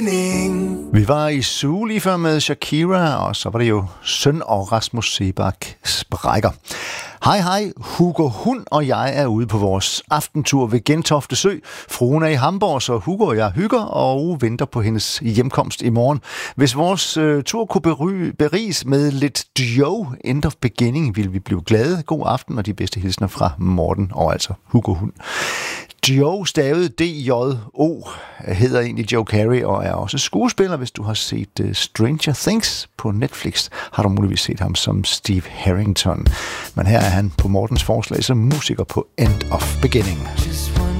Vi var i Zoo lige før med Shakira, og så var det jo Søn og Rasmus Seebach Sprækker. Hej, Hugo Hund og jeg er ude på vores aftentur ved Gentofte Sø. Fruen er i Hamburg, så Hugo og jeg hygger og venter på hendes hjemkomst i morgen. Hvis vores tur kunne beriges med lidt Joe, End of Beginning, vil vi blive glade. God aften og de bedste hilsner fra Morten og altså Hugo Hund. Joe, stavet D-J-O, hedder egentlig Joe Carey og er også skuespiller. Hvis du har set Stranger Things på Netflix, har du muligvis set ham som Steve Harrington. Men her er han på Mortens forslag som musiker på End of Beginning.